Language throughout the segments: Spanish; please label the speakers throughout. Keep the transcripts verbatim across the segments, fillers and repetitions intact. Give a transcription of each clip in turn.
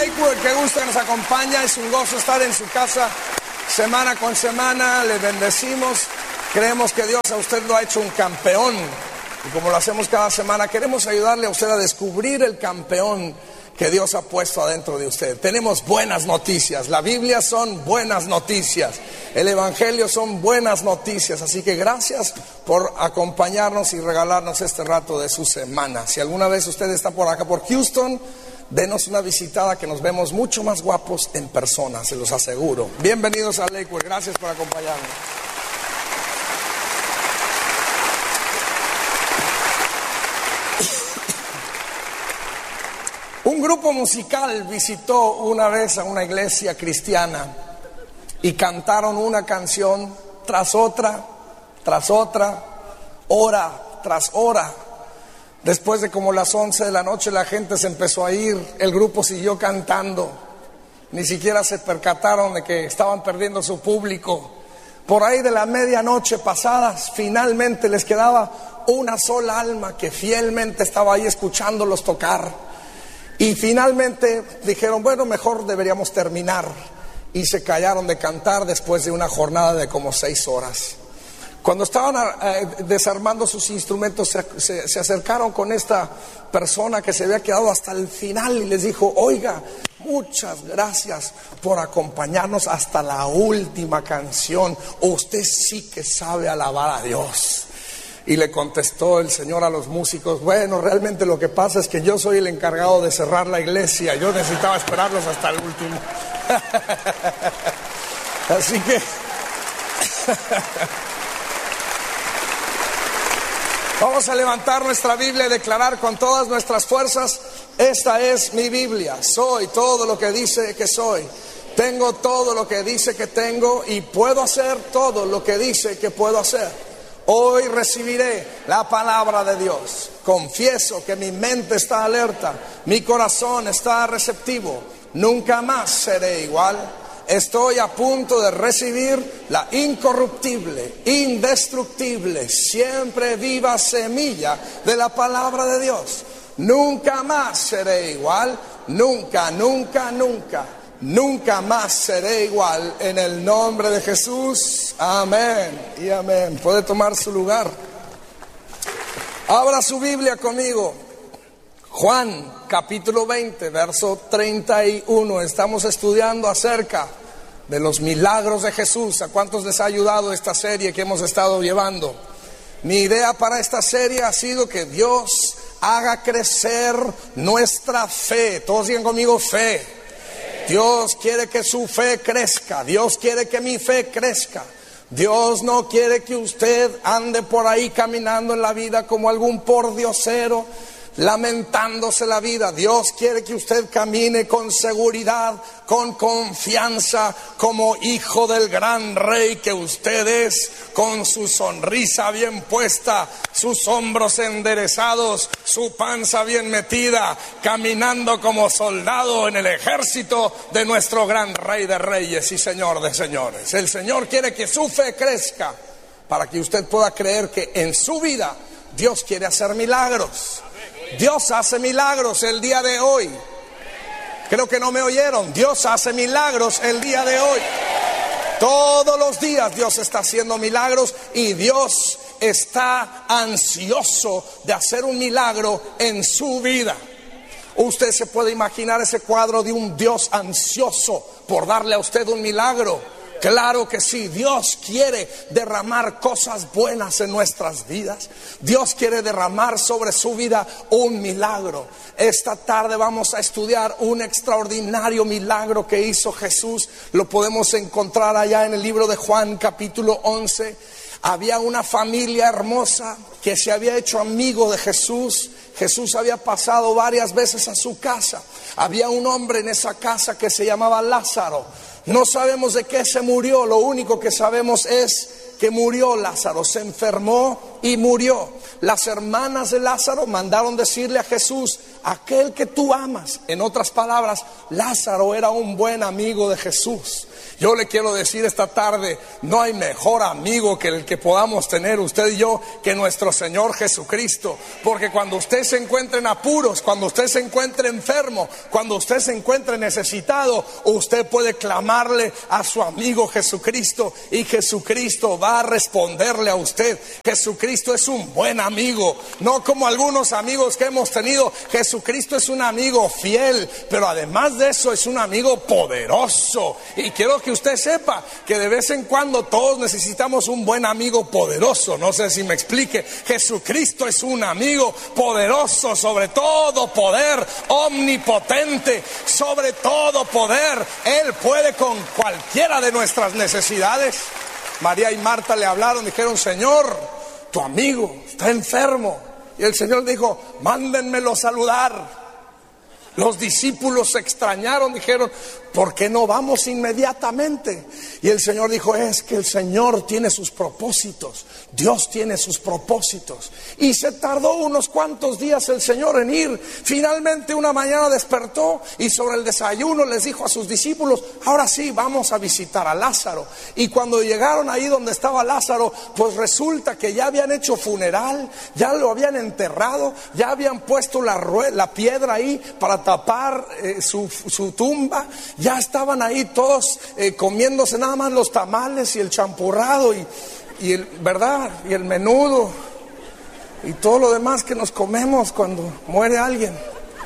Speaker 1: Lakewood, qué gusto que nos acompaña. Es un gozo estar en su casa semana con semana. Le bendecimos. Creemos que Dios a usted lo ha hecho un campeón. Y como lo hacemos cada semana, queremos ayudarle a usted a descubrir el campeón que Dios ha puesto adentro de usted. Tenemos buenas noticias. La Biblia son buenas noticias. El Evangelio son buenas noticias. Así que gracias por acompañarnos y regalarnos este rato de su semana. Si alguna vez usted está por acá, por Houston, denos una visitada, que nos vemos mucho más guapos en persona, se los aseguro. Bienvenidos a Lakewood. Gracias por acompañarnos. Un grupo musical visitó una vez a una iglesia cristiana y cantaron una canción tras otra, tras otra, hora tras hora. Después de como las once de la noche la gente se empezó a ir, el grupo siguió cantando. Ni siquiera se percataron de que estaban perdiendo su público. Por ahí de la medianoche pasadas, finalmente les quedaba una sola alma que fielmente estaba ahí escuchándolos tocar. Y finalmente dijeron, bueno, mejor deberíamos terminar. Y se callaron de cantar después de una jornada de como seis horas. Cuando estaban eh, desarmando sus instrumentos, se, se, se acercaron con esta persona que se había quedado hasta el final y les dijo, oiga, muchas gracias por acompañarnos hasta la última canción. Usted sí que sabe alabar a Dios. Y le contestó el Señor a los músicos, bueno, realmente lo que pasa es que yo soy el encargado de cerrar la iglesia. Yo necesitaba esperarlos hasta el último. Así que vamos a levantar nuestra Biblia y declarar con todas nuestras fuerzas, esta es mi Biblia. Soy todo lo que dice que soy. Tengo todo lo que dice que tengo y puedo hacer todo lo que dice que puedo hacer. Hoy recibiré la palabra de Dios. Confieso que mi mente está alerta, mi corazón está receptivo. Nunca más seré igual. Estoy a punto de recibir la incorruptible, indestructible, siempre viva semilla de la palabra de Dios. Nunca más seré igual. Nunca, nunca, nunca. Nunca más seré igual, en el nombre de Jesús. Amén y amén. Puede tomar su lugar. Abra su Biblia conmigo. Juan capítulo veinte, verso treinta y uno. Estamos estudiando acerca de los milagros de Jesús. ¿A cuántos les ha ayudado esta serie que hemos estado llevando? Mi idea para esta serie ha sido que Dios haga crecer nuestra fe. Todos digan conmigo, fe. Dios quiere que su fe crezca. Dios quiere que mi fe crezca. Dios no quiere que usted ande por ahí caminando en la vida como algún pordiosero, lamentándose la vida. Dios quiere que usted camine con seguridad, con confianza, como hijo del gran rey que usted es, con su sonrisa bien puesta, sus hombros enderezados, su panza bien metida, caminando como soldado en el ejército de nuestro gran rey de reyes y señor de señores. El Señor quiere que su fe crezca para que usted pueda creer que en su vida Dios quiere hacer milagros. Dios hace milagros el día de hoy. Creo que no me oyeron. Dios hace milagros el día de hoy. Todos los días Dios está haciendo milagros y Dios está ansioso de hacer un milagro en su vida. Usted se puede imaginar ese cuadro de un Dios ansioso por darle a usted un milagro. Claro que sí, Dios quiere derramar cosas buenas en nuestras vidas. Dios quiere derramar sobre su vida un milagro. Esta tarde vamos a estudiar un extraordinario milagro que hizo Jesús. Lo podemos encontrar allá en el libro de Juan capítulo once. Había una familia hermosa que se había hecho amigo de Jesús. Jesús había pasado varias veces a su casa. Había un hombre en esa casa que se llamaba Lázaro. No sabemos de qué se murió, lo único que sabemos es que murió Lázaro, se enfermó y murió. Las hermanas de Lázaro mandaron decirle a Jesús: aquel que tú amas. En otras palabras, Lázaro era un buen amigo de Jesús. Yo le quiero decir esta tarde, no hay mejor amigo que el que podamos tener usted y yo que nuestro Señor Jesucristo. Porque cuando usted se encuentre en apuros, cuando usted se encuentre enfermo, cuando usted se encuentre necesitado, usted puede clamarle a su amigo Jesucristo y Jesucristo va a responderle a usted. Jesucristo es un buen amigo, no como algunos amigos que hemos tenido. Jesucristo es un amigo fiel, pero además de eso es un amigo poderoso. Y quiero que usted sepa que de vez en cuando todos necesitamos un buen amigo poderoso. No sé si me explique. Jesucristo es un amigo poderoso, sobre todo poder, omnipotente, sobre todo poder. Él puede con cualquiera de nuestras necesidades. María y Marta le hablaron, dijeron: Señor, tu amigo está enfermo. Y el Señor dijo: mándenmelo saludar. Los discípulos se extrañaron, dijeron: ¿por qué no vamos inmediatamente? Y el Señor dijo: es que el Señor tiene sus propósitos, Dios tiene sus propósitos. Y se tardó unos cuantos días el Señor en ir. Finalmente una mañana despertó y sobre el desayuno les dijo a sus discípulos: ahora sí, vamos a visitar a Lázaro. Y cuando llegaron ahí donde estaba Lázaro, pues resulta que ya habían hecho funeral, ya lo habían enterrado, ya habían puesto la, rue- la piedra ahí para tapar eh, su, su tumba. Ya estaban ahí todos eh, comiéndose nada más los tamales y el champurrado y, y el, ¿verdad? Y el menudo y todo lo demás que nos comemos cuando muere alguien.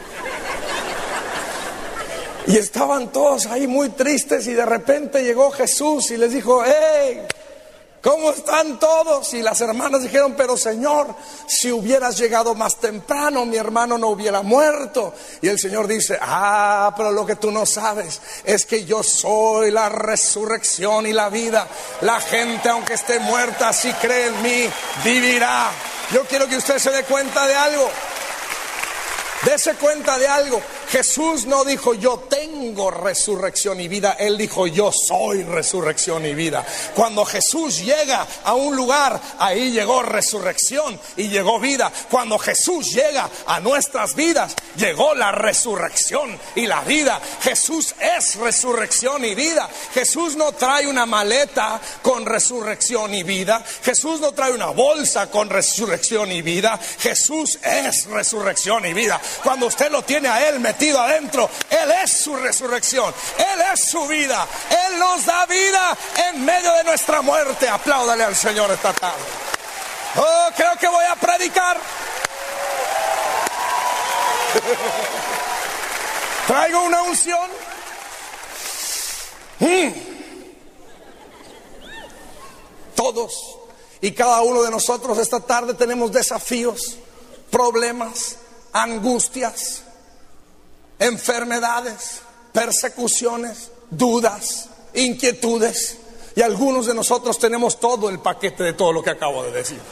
Speaker 1: Y estaban todos ahí muy tristes y de repente llegó Jesús y les dijo: ¡hey! ¿Cómo están todos? Y las hermanas dijeron: pero Señor, si hubieras llegado más temprano, mi hermano no hubiera muerto. Y el Señor dice: ah, pero lo que tú no sabes es que yo soy la resurrección y la vida. La gente, aunque esté muerta, si cree en mí, vivirá. Yo quiero que usted se dé cuenta de algo. Dese cuenta de algo. Jesús no dijo: yo tengo resurrección y vida. Él dijo: yo soy resurrección y vida. Cuando Jesús llega a un lugar, ahí llegó resurrección y llegó vida. Cuando Jesús llega a nuestras vidas, llegó la resurrección y la vida. Jesús es resurrección y vida. Jesús no trae una maleta con resurrección y vida. Jesús no trae una bolsa con resurrección y vida. Jesús es resurrección y vida. Cuando usted lo tiene a Él metido adentro, Él es su resurrección, Él es su vida. Él nos da vida en medio de nuestra muerte. Apláudale al Señor esta tarde. Oh, creo que voy a predicar. Traigo una unción. Mm. Todos y cada uno de nosotros esta tarde tenemos desafíos, problemas, angustias, enfermedades, persecuciones, dudas, inquietudes. Y algunos de nosotros tenemos todo el paquete de todo lo que acabo de decir.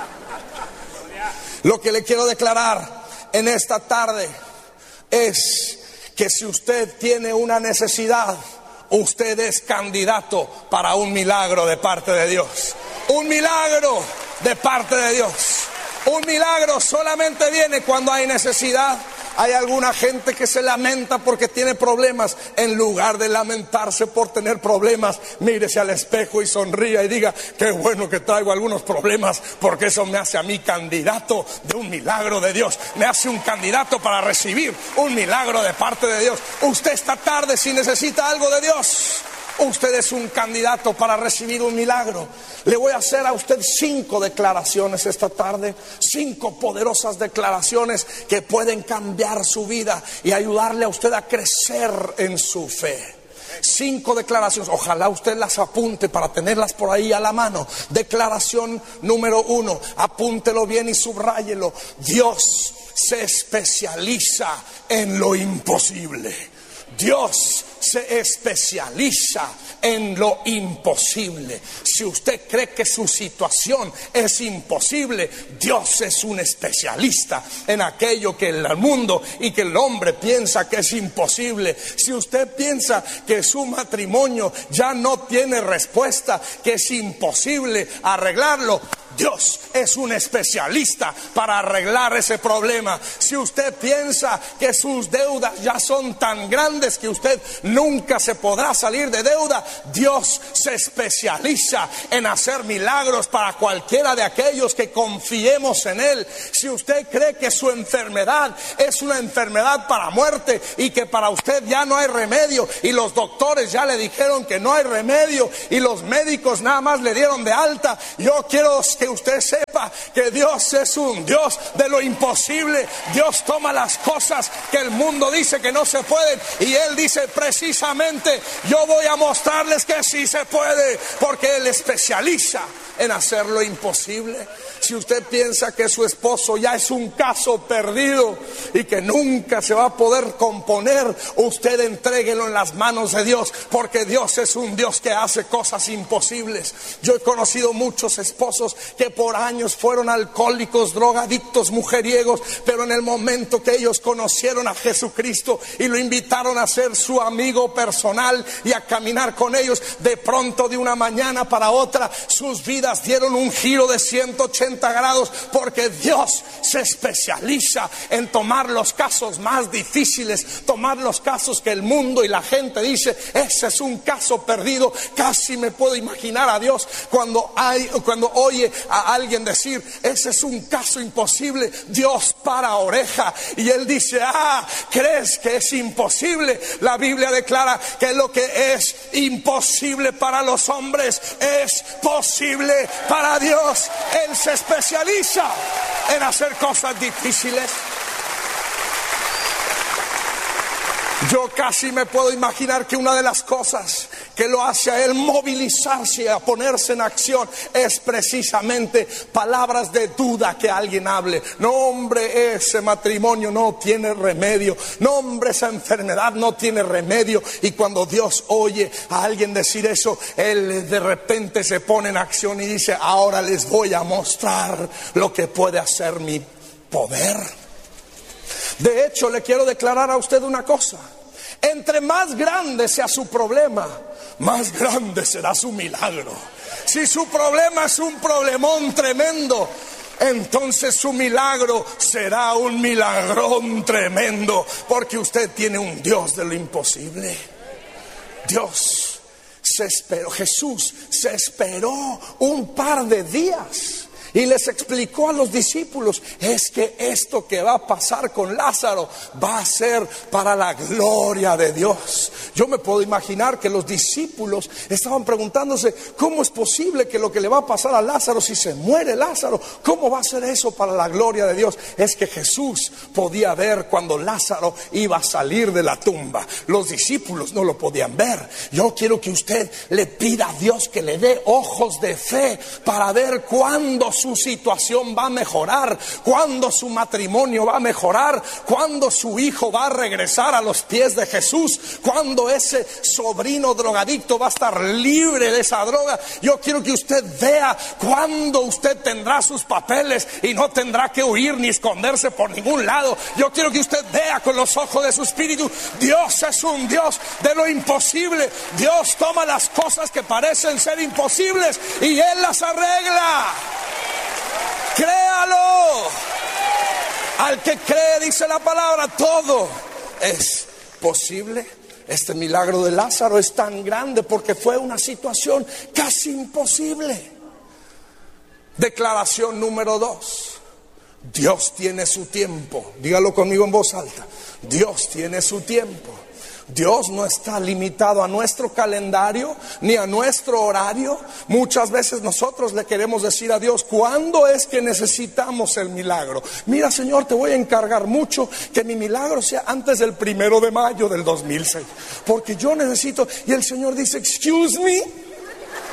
Speaker 1: Lo que le quiero declarar en esta tarde es que si usted tiene una necesidad, usted es candidato para un milagro de parte de Dios. Un milagro de parte de Dios. Un milagro solamente viene cuando hay necesidad. Hay alguna gente que se lamenta porque tiene problemas. En lugar de lamentarse por tener problemas, mírese al espejo y sonría y diga: qué bueno que traigo algunos problemas, porque eso me hace a mí candidato de un milagro de Dios. Me hace un candidato para recibir un milagro de parte de Dios. Usted esta tarde, si necesita algo de Dios, usted es un candidato para recibir un milagro. Le voy a hacer a usted cinco declaraciones esta tarde, cinco poderosas declaraciones que pueden cambiar su vida y ayudarle a usted a crecer en su fe. Cinco declaraciones, ojalá usted las apunte para tenerlas por ahí a la mano. Declaración número uno, apúntelo bien y subráyelo: Dios se especializa en lo imposible. Dios se especializa en lo imposible. Si usted cree que su situación es imposible, Dios es un especialista en aquello que el mundo y que el hombre piensa que es imposible. Si usted piensa que su matrimonio ya no tiene respuesta, que es imposible arreglarlo, Dios es un especialista para arreglar ese problema. Si usted piensa que sus deudas ya son tan grandes que usted nunca se podrá salir de deuda, Dios se especializa en hacer milagros para cualquiera de aquellos que confiemos en Él. Si usted cree que su enfermedad es una enfermedad para muerte y que para usted ya no hay remedio, y los doctores ya le dijeron que no hay remedio y los médicos nada más le dieron de alta, yo quiero que usted sepa que Dios es un Dios de lo imposible. Dios toma las cosas que el mundo dice que no se pueden y Él dice precisamente: yo voy a mostrarles que sí se puede, porque Él especializa en hacer lo imposible. Si usted piensa que su esposo ya es un caso perdido y que nunca se va a poder componer, usted entréguelo en las manos de Dios, porque Dios es un Dios que hace cosas imposibles. Yo he conocido muchos esposos que por años fueron alcohólicos, drogadictos, mujeriegos, pero en el momento que ellos conocieron a Jesucristo y lo invitaron a ser su amigo personal y a caminar con ellos, de pronto, de una mañana para otra, sus vidas dieron un giro de ciento ochenta grados, porque Dios se especializa en tomar los casos más difíciles, tomar los casos que el mundo y la gente dice: ese es un caso perdido. Casi me puedo imaginar a Dios cuando hay, cuando oye a alguien decir: ese es un caso imposible. Dios para oreja y Él dice: ah, ¿crees que es imposible? La Biblia declara que lo que es imposible para los hombres es posible para Dios. Él se especializa en hacer cosas difíciles. Yo casi me puedo imaginar que una de las cosas que lo hace a Él movilizarse y a ponerse en acción es precisamente palabras de duda que alguien hable. No, hombre, ese matrimonio no tiene remedio. No, hombre, esa enfermedad no tiene remedio. Y cuando Dios oye a alguien decir eso, Él de repente se pone en acción y dice: ahora les voy a mostrar lo que puede hacer mi poder. De hecho, le quiero declarar a usted una cosa: entre más grande sea su problema, más grande será su milagro. Si su problema es un problemón tremendo, entonces su milagro será un milagrón tremendo, porque usted tiene un Dios de lo imposible. Dios se esperó, Jesús se esperó un par de días y les explicó a los discípulos: es que esto que va a pasar con Lázaro va a ser para la gloria de Dios. Yo me puedo imaginar que los discípulos estaban preguntándose: ¿cómo es posible que lo que le va a pasar a Lázaro, si se muere Lázaro, cómo va a ser eso para la gloria de Dios? Es que Jesús podía ver cuando Lázaro iba a salir de la tumba. Los discípulos no lo podían ver. Yo quiero que usted le pida a Dios que le dé ojos de fe para ver cuándo su situación va a mejorar, cuándo su matrimonio va a mejorar, cuándo su hijo va a regresar a los pies de Jesús, cuándo ese sobrino drogadicto va a estar libre de esa droga. Yo quiero que usted vea cuándo usted tendrá sus papeles y no tendrá que huir ni esconderse por ningún lado. Yo quiero que usted vea con los ojos de su espíritu: Dios es un Dios de lo imposible. Dios toma las cosas que parecen ser imposibles y Él las arregla. Créalo. Al que cree, dice la palabra, todo es posible. Este milagro de Lázaro es tan grande porque fue una situación casi imposible. Declaración número dos: Dios tiene su tiempo. Dígalo conmigo en voz alta: Dios tiene su tiempo. Dios no está limitado a nuestro calendario ni a nuestro horario. Muchas veces nosotros le queremos decir a Dios: ¿cuándo es que necesitamos el milagro? Mira, Señor, te voy a encargar mucho que mi milagro sea antes del primero de mayo del dos mil seis, porque yo necesito. Y el Señor dice: excuse me,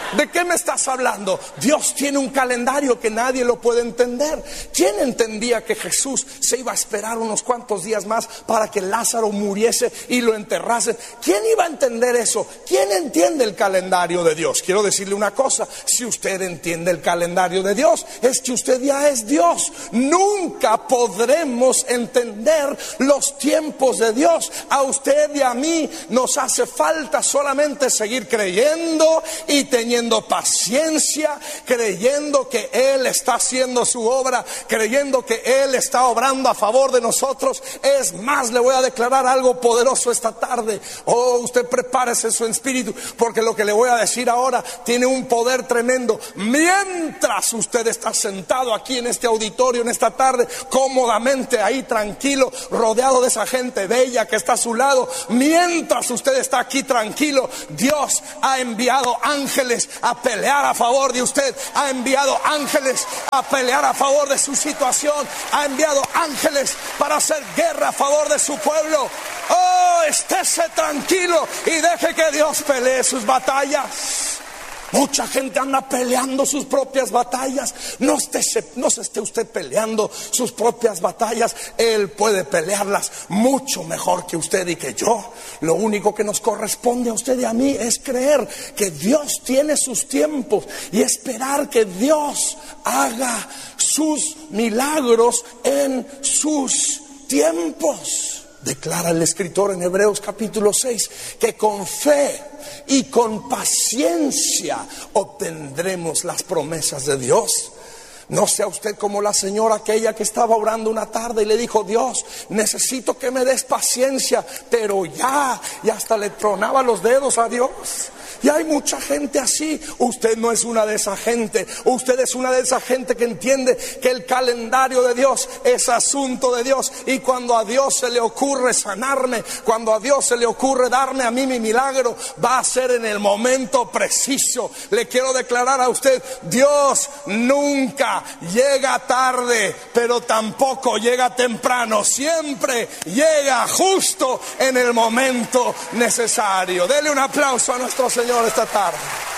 Speaker 1: ¿De qué me estás hablando? Dios tiene un calendario que nadie lo puede entender. ¿Quién entendía que Jesús se iba a esperar unos cuantos días más para que Lázaro muriese y lo enterrasen? ¿Quién iba a entender eso? ¿Quién entiende el calendario de Dios? Quiero decirle una cosa: si usted entiende el calendario de Dios, es que usted ya es Dios. Nunca podremos entender los tiempos de Dios. A usted y a mí nos hace falta solamente seguir creyendo y teniendo paciencia, creyendo que Él está haciendo su obra, creyendo que Él está obrando a favor de nosotros. Es más, le voy a declarar algo poderoso esta tarde. Oh, usted prepárese su espíritu, porque lo que le voy a decir ahora tiene un poder tremendo. Mientras usted está sentado aquí en este auditorio en esta tarde, cómodamente ahí tranquilo, rodeado de esa gente bella que está a su lado, mientras usted está aquí tranquilo, Dios ha enviado ángeles a pelear a favor de usted, ha enviado ángeles a pelear a favor de su situación, ha enviado ángeles para hacer guerra a favor de su pueblo. Oh, estése tranquilo y deje que Dios pelee sus batallas. Mucha gente anda peleando sus propias batallas. No esté, no se esté usted peleando sus propias batallas. Él puede pelearlas mucho mejor que usted y que yo. Lo único que nos corresponde a usted y a mí es creer que Dios tiene sus tiempos y esperar que Dios haga sus milagros en sus tiempos. Declara el escritor en Hebreos capítulo seis que con fe y con paciencia obtendremos las promesas de Dios. No sea usted como la señora aquella que estaba orando una tarde y le dijo: Dios, necesito que me des paciencia, pero ya, y hasta le tronaba los dedos a Dios. Y hay mucha gente así. Usted no es una de esa gente. Usted es una de esa gente que entiende que el calendario de Dios es asunto de Dios. Y cuando a Dios se le ocurre sanarme, cuando a Dios se le ocurre darme a mí mi milagro, va a ser en el momento preciso. Le quiero declarar a usted: Dios nunca llega tarde, pero tampoco llega temprano. Siempre llega justo en el momento necesario. Dele un aplauso a nuestro Señor esta tarde.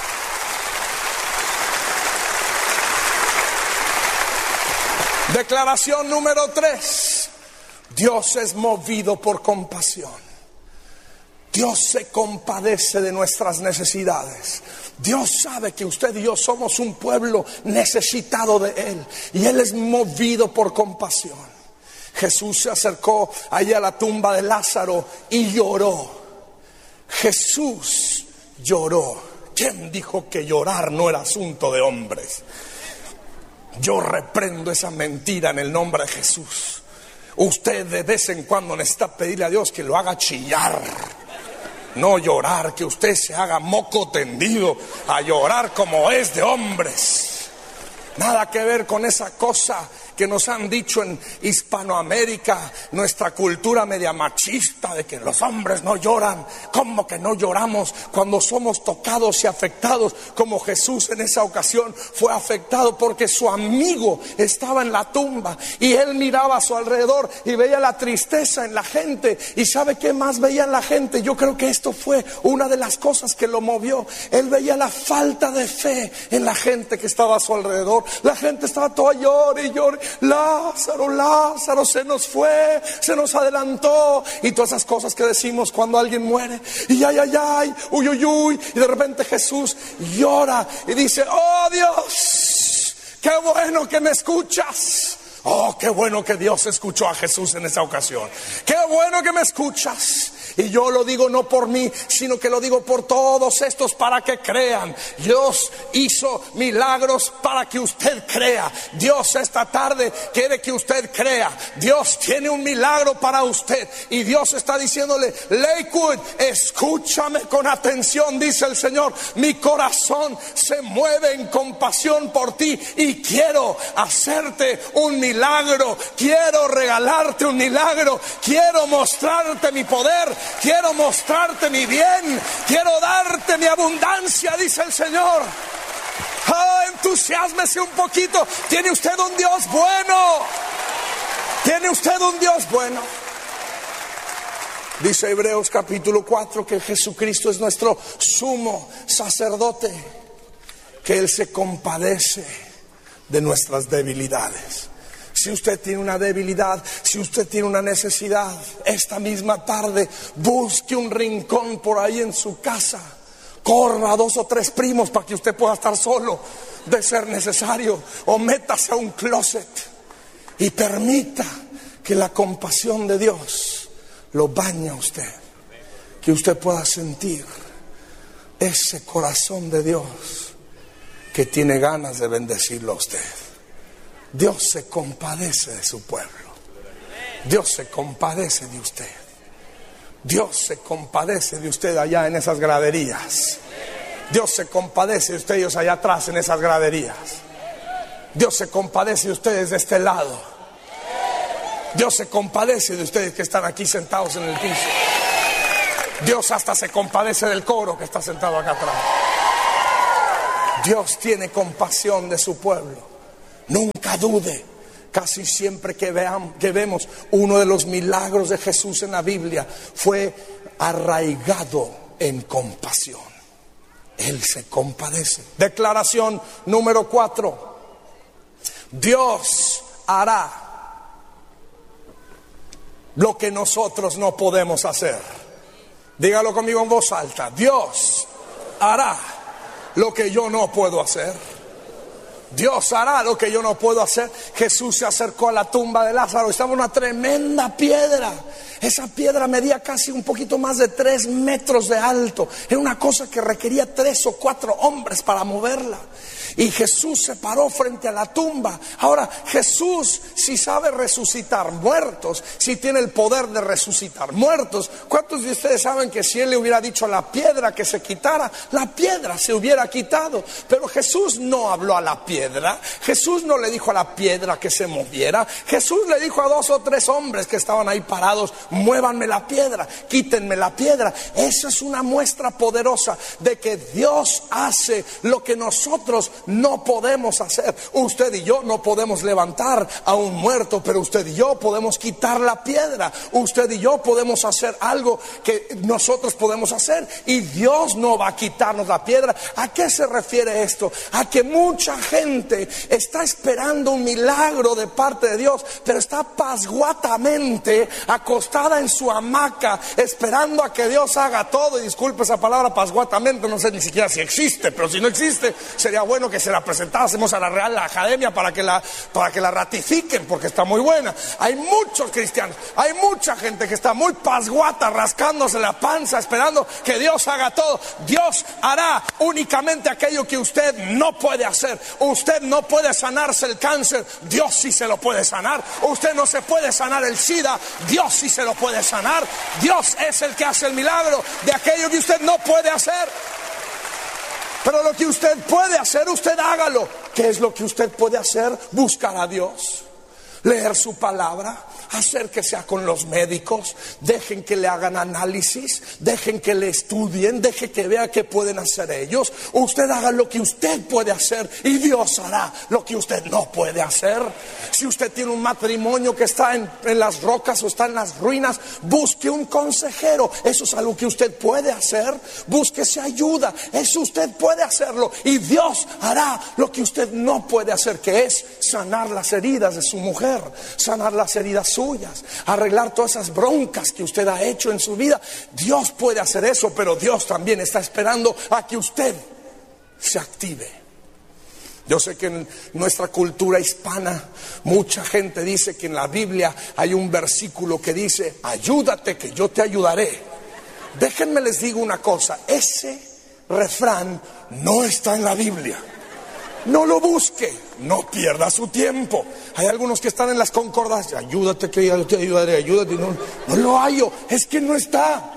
Speaker 1: Declaración número tres: Dios es movido por compasión. Dios se compadece de nuestras necesidades. Dios sabe que usted y yo somos un pueblo necesitado de Él, y Él es movido por compasión. Jesús se acercó allá a la tumba de Lázaro y lloró. Jesús lloró. ¿Quién dijo que llorar no era asunto de hombres? Yo reprendo esa mentira en el nombre de Jesús. Usted de vez en cuando necesita pedirle a Dios que lo haga chillar, no llorar, que usted se haga moco tendido a llorar como es de hombres. Nada que ver con esa cosa que nos han dicho en Hispanoamérica, nuestra cultura media machista, de que los hombres no lloran. ¿Cómo que no lloramos cuando somos tocados y afectados? Como Jesús en esa ocasión fue afectado porque su amigo estaba en la tumba y él miraba a su alrededor y veía la tristeza en la gente. ¿Y sabe qué más veía en la gente? Yo creo que esto fue una de las cosas que lo movió. Él veía la falta de fe en la gente que estaba a su alrededor. La gente estaba toda llore y llore. Lázaro, Lázaro, se nos fue, se nos adelantó, y todas esas cosas que decimos cuando alguien muere. Y ay, ay, ay, uy, uy, uy. Y de repente Jesús llora y dice: oh Dios, qué bueno que me escuchas. Oh, qué bueno que Dios escuchó a Jesús en esa ocasión. Qué bueno que me escuchas. Y yo lo digo no por mí, sino que lo digo por todos estos, para que crean. Dios hizo milagros para que usted crea. Dios esta tarde quiere que usted crea. Dios tiene un milagro para usted. Y Dios está diciéndole: Lakewood, escúchame con atención, dice el Señor. Mi corazón se mueve en compasión por ti y quiero hacerte un milagro. Quiero regalarte un milagro. Quiero mostrarte mi poder. Quiero mostrarte mi bien. Quiero darte mi abundancia, dice el Señor. Oh, entusiásmese un poquito. Tiene usted un Dios bueno. Tiene usted un Dios bueno. Dice Hebreos capítulo cuatro que Jesucristo es nuestro sumo sacerdote. que Él se compadece de nuestras debilidades. Si usted tiene una debilidad, si usted tiene una necesidad, esta misma tarde busque un rincón por ahí en su casa. Corra a dos o tres primos para que usted pueda estar solo, de ser necesario, o métase a un closet y permita que la compasión de Dios lo bañe a usted, que usted pueda sentir ese corazón de Dios que tiene ganas de bendecirlo a usted. Dios se compadece de su pueblo. Dios se compadece de usted. Dios se compadece de usted allá en esas graderías. Dios se compadece de ustedes allá atrás en esas graderías. Dios se compadece de ustedes de este lado. Dios se compadece de ustedes que están aquí sentados en el piso. Dios hasta se compadece del coro que está sentado acá atrás. Dios tiene compasión de su pueblo. Nunca dude. Casi siempre que, veamos, que vemos uno de los milagros de Jesús en la Biblia fue arraigado en compasión. Él se compadece. Declaración número cuatro. Dios hará lo que nosotros no podemos hacer. Dígalo conmigo en voz alta. Dios hará lo que yo no puedo hacer. Dios hará lo que yo no puedo hacer. Jesús se acercó a la tumba de Lázaro. Estaba una tremenda piedra. Esa piedra medía casi un poquito más de tres metros de alto. Era una cosa que requería tres o cuatro hombres para moverla. Y Jesús se paró frente a la tumba. Ahora, Jesús, si sabe resucitar muertos, si tiene el poder de resucitar muertos, ¿cuántos de ustedes saben que si Él le hubiera dicho a la piedra que se quitara, la piedra se hubiera quitado? Pero Jesús no habló a la piedra. Jesús no le dijo a la piedra que se moviera. Jesús le dijo a dos o tres hombres que estaban ahí parados: muévanme la piedra, quítenme la piedra. Esa es una muestra poderosa de que Dios hace lo que nosotros no podemos hacer. Usted y yo no podemos levantar a un muerto, pero usted y yo podemos quitar la piedra. Usted y yo podemos hacer algo que nosotros podemos hacer, y Dios no va a quitarnos la piedra. ¿A qué se refiere esto? A que mucha gente está esperando un milagro de parte de Dios, pero está pasguatamente acostada en su hamaca esperando a que Dios haga todo. Y disculpe esa palabra pasguatamente, no sé ni siquiera si existe, pero si no existe, sería bueno que se la presentásemos a la Real Academia para que la, para que la ratifiquen, porque está muy buena. Hay muchos cristianos, hay mucha gente que está muy pasguata, rascándose la panza, esperando que Dios haga todo. Dios hará únicamente aquello que usted no puede hacer. Usted no puede sanarse el cáncer, Dios sí se lo puede sanar. Usted no se puede sanar el SIDA, Dios sí se lo puede sanar. Dios es el que hace el milagro de aquello que usted no puede hacer. Pero lo que usted puede hacer, usted hágalo. ¿Qué es lo que usted puede hacer? Buscar a Dios, leer su palabra, acérquese con los médicos, dejen que le hagan análisis, dejen que le estudien, deje que vea qué pueden hacer ellos. Usted haga lo que usted puede hacer y Dios hará lo que usted no puede hacer. Si usted tiene un matrimonio que está en, en las rocas o está en las ruinas, busque un consejero. Eso es algo que usted puede hacer. Búsquese ayuda, eso usted puede hacerlo, y Dios hará lo que usted no puede hacer, que es sanar las heridas de su mujer, sanar las heridas suyas, arreglar todas esas broncas que usted ha hecho en su vida. Dios puede hacer eso, pero Dios también está esperando a que usted se active. Yo sé que en nuestra cultura hispana mucha gente dice que en la Biblia hay un versículo que dice: ayúdate que yo te ayudaré. Déjenme les digo una cosa, ese refrán no está en la Biblia. No lo busque, no pierda su tiempo. Hay algunos que están en las concordancias: ayúdate que yo te ayudaré, ayúdate. No, no lo hallo, es que no está.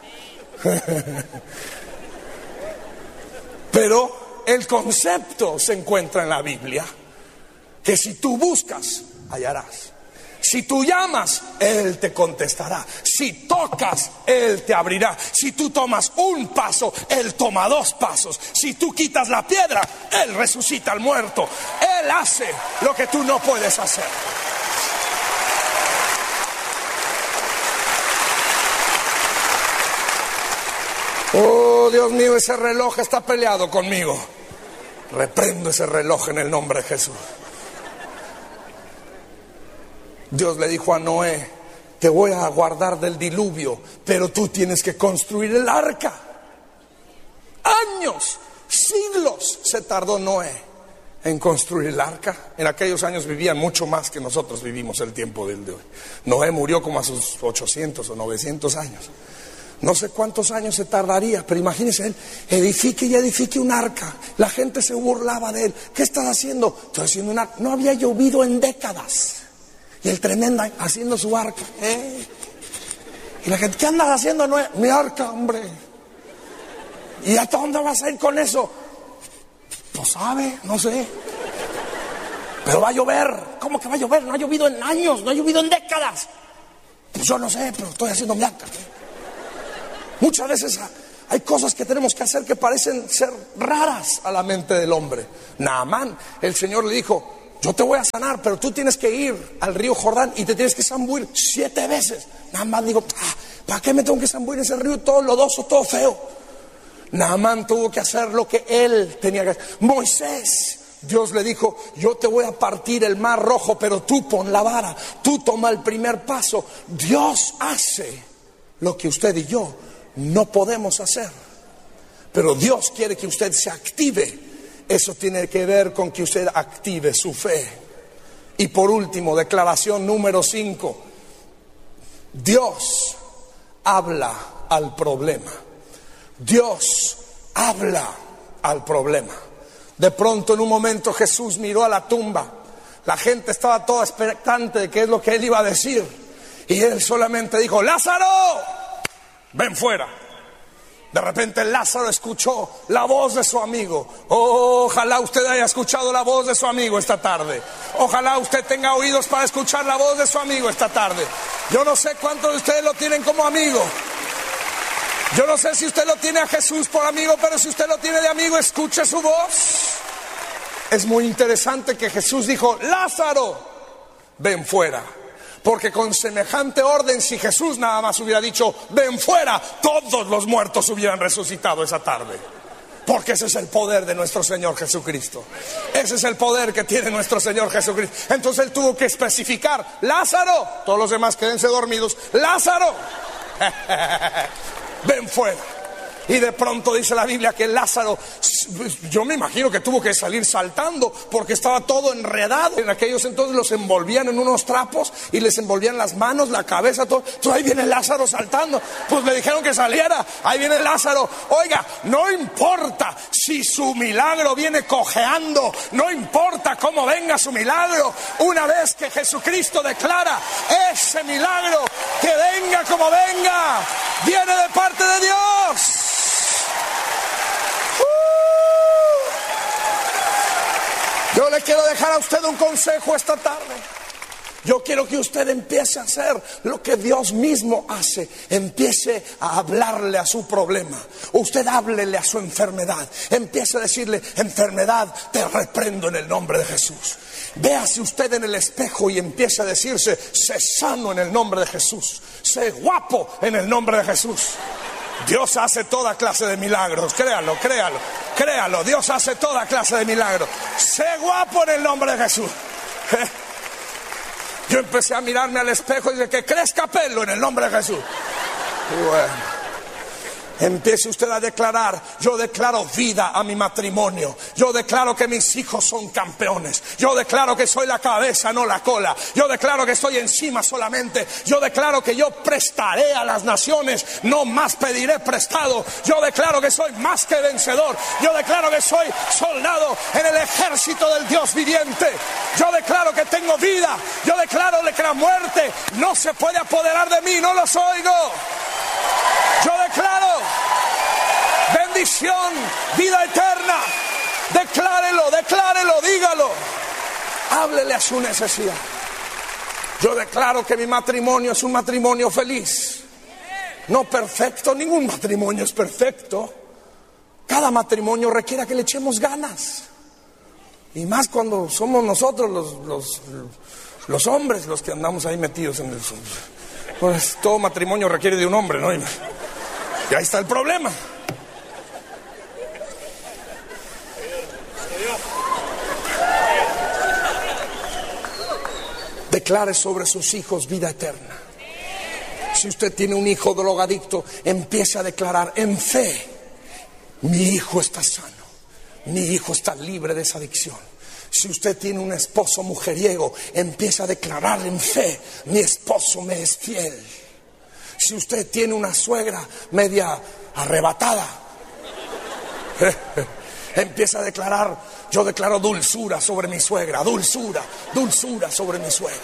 Speaker 1: Pero el concepto se encuentra en la Biblia, que si tú buscas, hallarás. Si tú llamas, Él te contestará. Si tocas, Él te abrirá. Si tú tomas un paso, Él toma dos pasos. Si tú quitas la piedra, Él resucita al muerto. Él hace lo que tú no puedes hacer. Oh, Dios mío, ese reloj está peleado conmigo. Reprendo ese reloj en el nombre de Jesús. Dios le dijo a Noé: te voy a guardar del diluvio, pero tú tienes que construir el arca. Años, siglos se tardó Noé en construir el arca. En aquellos años vivían mucho más que nosotros vivimos el tiempo del de hoy. Noé murió como a sus ochocientos o novecientos años. No sé cuántos años se tardaría, pero imagínense, él edifique y edifique un arca. La gente se burlaba de él. ¿Qué estás haciendo? Estoy haciendo un arca. No había llovido en décadas. Y el tremendo haciendo su arca. ¿Eh? Y la gente: ¿qué andas haciendo, Noé? Mi arca, hombre. ¿Y hasta dónde vas a ir con eso? No sabe, no sé. Pero va a llover. ¿Cómo que va a llover? No ha llovido en años, no ha llovido en décadas. Pues yo no sé, pero estoy haciendo mi arca. Muchas veces hay cosas que tenemos que hacer que parecen ser raras a la mente del hombre. Naamán, el Señor le dijo: yo te voy a sanar, pero tú tienes que ir al río Jordán y te tienes que zambuir siete veces. Naamán dijo: ah, ¿para qué me tengo que zambuir en ese río todo lodoso, todo feo? Naamán tuvo que hacer lo que él tenía que hacer. Moisés, Dios le dijo: yo te voy a partir el mar rojo, pero tú pon la vara, tú toma el primer paso. Dios hace lo que usted y yo no podemos hacer, pero Dios quiere que usted se active. Eso tiene que ver con que usted active su fe. Y por último, declaración número cinco: Dios habla al problema. Dios habla al problema. De pronto, en un momento, Jesús miró a la tumba. La gente estaba toda expectante de qué es lo que él iba a decir, y él solamente dijo: Lázaro, ven fuera. De repente Lázaro escuchó la voz de su amigo. Oh, ojalá usted haya escuchado la voz de su amigo esta tarde. Ojalá usted tenga oídos para escuchar la voz de su amigo esta tarde. Yo no sé cuántos de ustedes lo tienen como amigo. Yo no sé si usted lo tiene a Jesús por amigo, pero si usted lo tiene de amigo, escuche su voz. Es muy interesante que Jesús dijo: Lázaro, ven fuera. Porque con semejante orden, si Jesús nada más hubiera dicho: ven fuera, todos los muertos hubieran resucitado esa tarde. Porque ese es el poder de nuestro Señor Jesucristo. Ese es el poder que tiene nuestro Señor Jesucristo. Entonces él tuvo que especificar: Lázaro, todos los demás quédense dormidos, Lázaro, ven fuera. Y de pronto dice la Biblia que Lázaro, yo me imagino que tuvo que salir saltando, porque estaba todo enredado. En aquellos entonces los envolvían en unos trapos y les envolvían las manos, la cabeza, todo. Entonces ahí viene Lázaro saltando. Pues le dijeron que saliera. Ahí viene Lázaro. Oiga, no importa si su milagro viene cojeando, no importa cómo venga su milagro. Una vez que Jesucristo declara ese milagro, que venga como venga, viene de parte de Dios. Yo le quiero dejar a usted un consejo esta tarde. Yo quiero que usted empiece a hacer lo que Dios mismo hace. Empiece a hablarle a su problema. Usted háblele a su enfermedad. Empiece a decirle: enfermedad, te reprendo en el nombre de Jesús. Véase usted en el espejo y empiece a decirse: sé sano en el nombre de Jesús. Sé guapo en el nombre de Jesús. Dios hace toda clase de milagros, créalo, créalo, créalo. Dios hace toda clase de milagros. Sé guapo en el nombre de Jesús. ¿Eh? Yo empecé a mirarme al espejo y dije: que crezca pelo en el nombre de Jesús. Y bueno, empiece usted a declarar: yo declaro vida a mi matrimonio. Yo declaro que mis hijos son campeones. Yo declaro que soy la cabeza, no la cola. Yo declaro que estoy encima solamente. Yo declaro que yo prestaré a las naciones, no más pediré prestado. Yo declaro que soy más que vencedor. Yo declaro que soy soldado en el ejército del Dios viviente. Yo declaro que tengo vida. Yo declaro que la muerte no se puede apoderar de mí. No los oigo. Yo declaro bendición, vida eterna. Declárelo, declárelo, dígalo. Háblele a su necesidad. Yo declaro que mi matrimonio es un matrimonio feliz. No perfecto, ningún matrimonio es perfecto. Cada matrimonio requiere que le echemos ganas. Y más cuando somos nosotros los, los, los hombres los que andamos ahí metidos en el... Pues todo matrimonio requiere de un hombre, ¿no? Y ahí está el problema. Declare sobre sus hijos vida eterna. Si usted tiene un hijo drogadicto, empiece a declarar en fe: mi hijo está sano, mi hijo está libre de esa adicción. Si usted tiene un esposo mujeriego, empiece a declarar en fe: mi esposo me es fiel. Si usted tiene una suegra media arrebatada, empieza a declarar: yo declaro dulzura sobre mi suegra, dulzura, dulzura sobre mi suegra.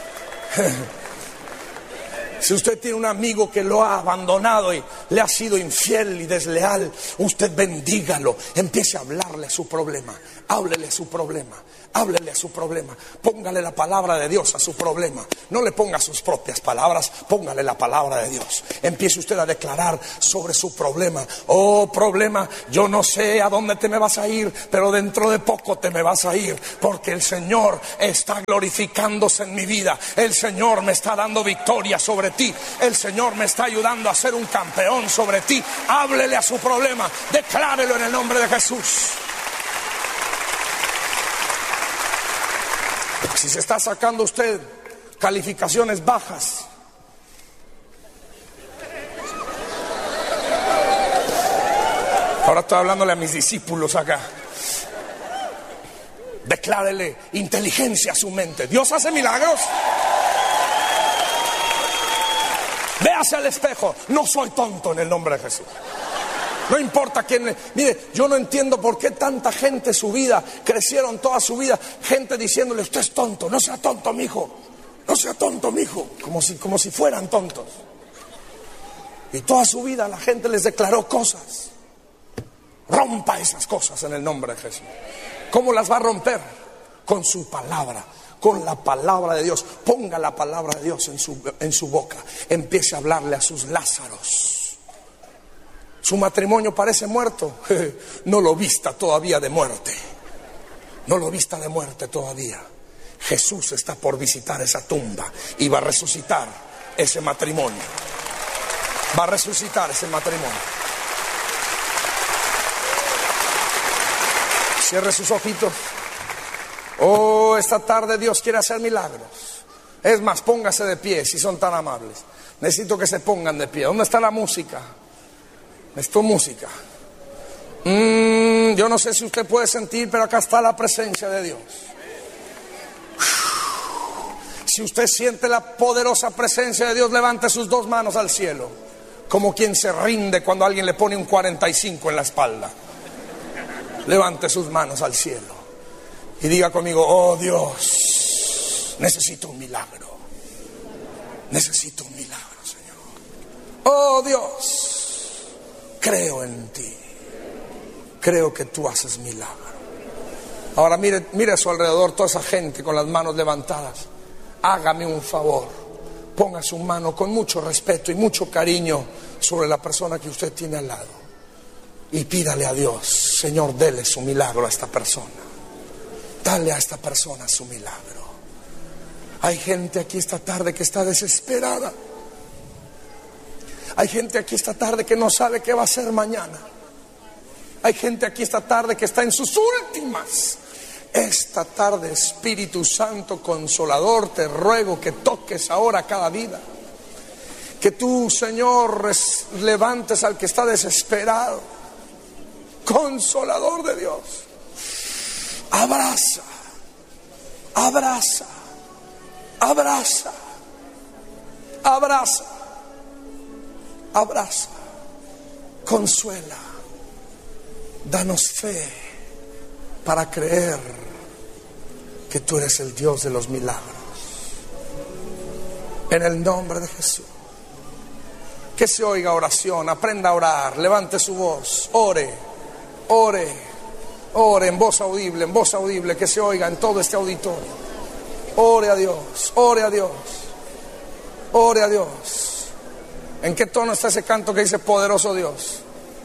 Speaker 1: Si usted tiene un amigo que lo ha abandonado y le ha sido infiel y desleal, usted bendígalo, empiece a hablarle su problema, háblele su problema, háblele a su problema, póngale la palabra de Dios a su problema. No le ponga sus propias palabras, póngale la palabra de Dios. Empiece usted a declarar sobre su problema: oh problema, yo no sé a dónde te me vas a ir, pero dentro de poco te me vas a ir, porque el Señor está glorificándose en mi vida, el Señor me está dando victoria sobre ti, el Señor me está ayudando a ser un campeón sobre ti. Háblele a su problema, declárelo en el nombre de Jesús. Si se está sacando usted calificaciones bajas, ahora estoy hablándole a mis discípulos acá, declárele inteligencia a su mente. Dios hace milagros. Véase al espejo: no soy tonto en el nombre de Jesús. No importa quién. Mire, yo no entiendo por qué tanta gente su vida, crecieron toda su vida, gente diciéndole: usted es tonto, no sea tonto, mijo, no sea tonto, mijo, como si, como si fueran tontos. Y toda su vida la gente les declaró cosas. Rompa esas cosas en el nombre de Jesús. ¿Cómo las va a romper? Con su palabra, con la palabra de Dios. Ponga la palabra de Dios en su, en su boca. Empiece a hablarle a sus Lázaros. Su matrimonio parece muerto. No lo vista todavía de muerte. No lo vista de muerte todavía. Jesús está por visitar esa tumba y va a resucitar ese matrimonio. Va a resucitar ese matrimonio. Cierre sus ojitos. Oh, esta tarde Dios quiere hacer milagros. Es más, póngase de pie si son tan amables. Necesito que se pongan de pie. ¿Dónde está la música? Esto música. Mm, yo no sé si usted puede sentir, pero acá está la presencia de Dios. Si usted siente la poderosa presencia de Dios, levante sus dos manos al cielo, como quien se rinde cuando alguien le pone un cuarenta y cinco en la espalda. Levante sus manos al cielo y diga conmigo: oh Dios, necesito un milagro. Necesito un milagro, Señor. Oh Dios, creo en ti. Creo que tú haces milagro. Ahora mire, mire a su alrededor toda esa gente con las manos levantadas. Hágame un favor. Ponga su mano con mucho respeto y mucho cariño sobre la persona que usted tiene al lado. Y pídale a Dios: Señor, dele su milagro a esta persona. Dale a esta persona su milagro. Hay gente aquí esta tarde que está desesperada. Hay gente aquí esta tarde que no sabe qué va a hacer mañana. Hay gente aquí esta tarde que está en sus últimas. Esta tarde, Espíritu Santo Consolador, te ruego que toques ahora cada vida. Que tú, Señor, levantes al que está desesperado. Consolador de Dios, abraza, abraza, abraza, abraza, abraza, consuela, danos fe para creer que tú eres el Dios de los milagros. En el nombre de Jesús. Que se oiga oración, aprenda a orar, levante su voz, ore, ore, ore en voz audible, en voz audible, que se oiga en todo este auditorio. Ore a Dios, ore a Dios, ore a Dios. ¿En qué tono está ese canto que dice poderoso Dios?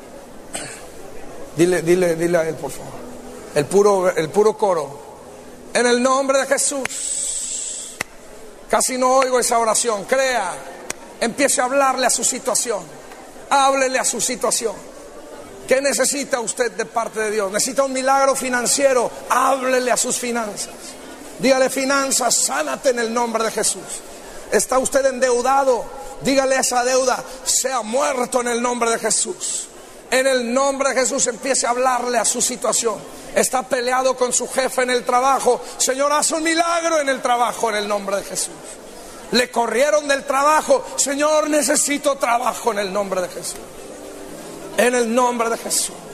Speaker 1: Dile, dile, dile a él, por favor. El puro, el puro coro. En el nombre de Jesús. Casi no oigo esa oración. Crea. Empiece a hablarle a su situación. Háblele a su situación. ¿Qué necesita usted de parte de Dios? ¿Necesita un milagro financiero? Háblele a sus finanzas. Dígale: finanzas, sánate en el nombre de Jesús. ¿Está usted endeudado? Dígale a esa deuda: sea muerto en el nombre de Jesús. En el nombre de Jesús empiece a hablarle a su situación. Está peleado con su jefe en el trabajo: Señor, haz un milagro en el trabajo en el nombre de Jesús. Le corrieron del trabajo: Señor, necesito trabajo en el nombre de Jesús. En el nombre de Jesús.